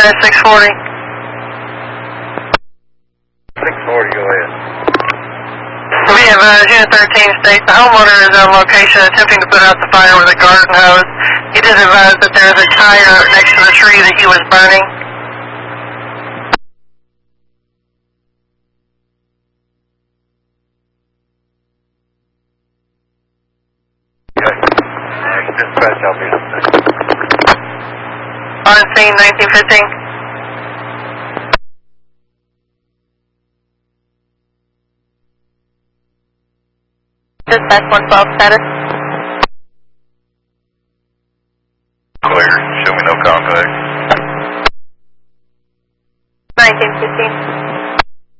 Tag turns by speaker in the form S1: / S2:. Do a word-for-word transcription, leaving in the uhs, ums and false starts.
S1: dispatch six forty.
S2: six forty, go ahead.
S1: We have uh, Unit thirteen states the homeowner is on location attempting to put out the fire with a garden hose. He did advise that there is a tire next to the tree that he was burning.
S2: Okay. Uh, dispatch, I'll be on there.
S1: On scene nineteen fifteen. Dispatch one twelve status.